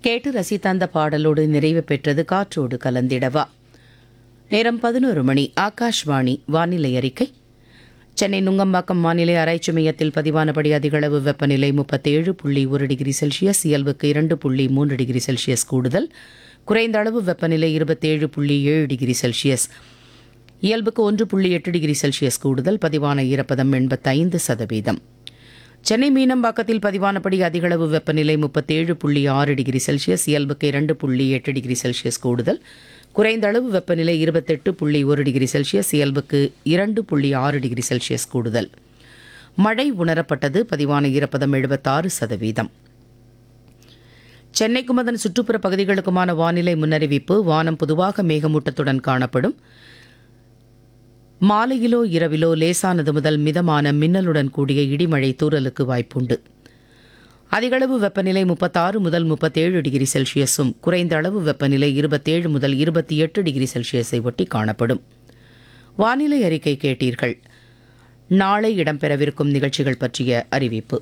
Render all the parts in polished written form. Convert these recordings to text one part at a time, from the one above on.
கேட்டு ரசித்த அந்த பாடலோடு நிறைவு பெற்றது காற்றோடு கலந்திடவா. நேரம் 11 மணி. ஆகாஷ்வாணி வானிலை அறிக்கை. சென்னை நுங்கம்பாக்கம் வானிலை ஆராய்ச்சி மையத்தில் பதிவானபடி அதிகளவு வெப்பநிலை 37.1 டிகிரி செல்சியஸ், இயல்புக்கு 2.3 டிகிரி செல்சியஸ் கூடுதல். குறைந்த அளவு வெப்பநிலை 27.7 டிகிரி செல்சியஸ், இயல்புக்கு 1.8 டிகிரி செல்சியஸ் கூடுதல். பதிவான ஈரப்பதம் 85%. சென்னை மீனம்பாக்கத்தில் பதிவானபடி அதிகளவு வெப்பநிலை 37.6 டிகிரி செல்சியஸ், இயல்புக்கு 2.8 டிகிரி செல்சியஸ் கூடுதல். குறைந்த அளவு வெப்பநிலை 28.1 டிகிரி செல்சியஸ், இயல்புக்கு 2.6 டிகிரி செல்சியஸ் கூடுதல். மழை உணரப்பட்டது. பதிவான ஈரப்பதம் 76%. சென்னைக்கும் அதன் சுற்றுப்புற பகுதிகளுக்குமான வானிலை முன்னறிவிப்பு. வானம் பொதுவாக மேகமூட்டத்துடன் காணப்படும். மாலையிலோ இரவிலோ லேசானது முதல் மிதமான மின்னலுடன் கூடிய இடிமழை தூறலுக்கு வாய்ப்புண்டு. அதிகளவு வெப்பநிலை 36 முதல் 37 டிகிரி செல்சியஸும், குறைந்த அளவு வெப்பநிலை 27 முதல் 28 டிகிரி செல்சியஸை ஒட்டி காணப்படும். வானிலை அறிக்கை கேட்டீர்கள். நாளை இடம்பெறவிருக்கும் நிகழ்ச்சிகள் பற்றிய அறிவிப்பு.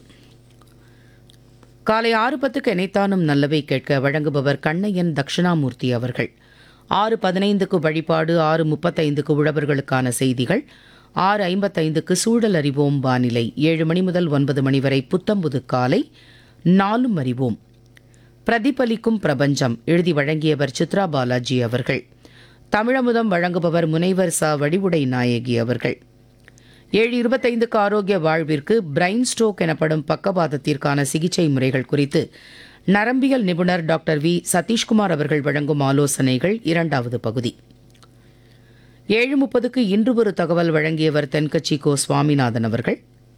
காலை 6:10க்கு எனைத்தானும் நல்லவை கேட்க வழங்குபவர் கண்ணையன் தட்சிணாமூர்த்தி அவர்கள். 6:15க்கு வழிபாடு, 6:35க்கு உழவர்களுக்கான செய்திகள், 6:55க்கு சூழல் அறிவோம் வானிலை, 7 மணி முதல் 9 மணி வரை புத்தம்புது காலை, நாளும் அறிவோம். பிரதிபலிக்கும் பிரபஞ்சம் எழுதி வழங்கியவர் சித்ரா பாலாஜி அவர்கள். தமிழமுதம் வழங்குபவர் முனைவர் ச வடிவுடை நாயகி அவர்கள். 7:25க்கு ஆரோக்கிய வாழ்விற்கு பிரைன் ஸ்ட்ரோக் எனப்படும் பக்கவாதத்திற்கான சிகிச்சை முறைகள் குறித்து நரம்பியல் நிபுணர் டாக்டர் வி சதீஷ்குமார் அவர்கள் வழங்கும் ஆலோசனைகள், 2வது பகுதி. 7:30க்கு இன்று ஒரு தகவல் வழங்கியவர் தென்கட்சி கோ சுவாமிநாதன் அவர்கள்.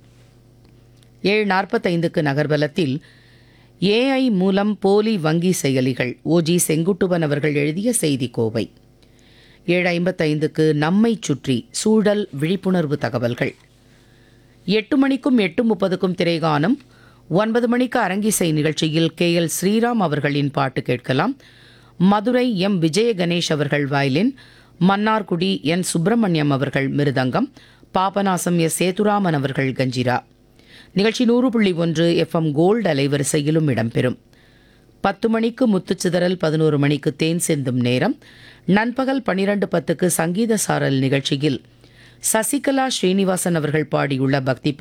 7:45க்கு நகர்வலத்தில் ஏஐ மூலம் போலி வங்கி செயலிகள், ஓஜி செங்குட்டுவன் அவர்கள் எழுதிய செய்தி கோவை. 7:55க்கு நம்மை சுற்றி சூழல் விழிப்புணர்வு தகவல்கள். 8 மணிக்கும் 8:30க்கும் திரைகானம். 9 மணிக்கு அரங்கிசை நிகழ்ச்சியில் KL ஸ்ரீராம் அவர்களின் பாட்டு கேட்கலாம். மதுரை M விஜய கணேஷ் அவர்கள் வயலின், மன்னார்குடி N சுப்பிரமணியம் அவர்கள் மிருதங்கம், பாபநாசம் S சேதுராமன் அவர்கள் கஞ்சிரா. நிகழ்ச்சி 100.1 FM கோல்டு அலைவரிசையிலும் இடம்பெறும். 10 மணிக்கு முத்துச்சிதறல், 11 மணிக்கு தேன் சிந்தும் நேரம். நண்பகல் 12:10க்கு சங்கீத சாரல் நிகழ்ச்சியில் சசிகலா ஸ்ரீனிவாசன் அவர்கள் பாடியுள்ள பக்தி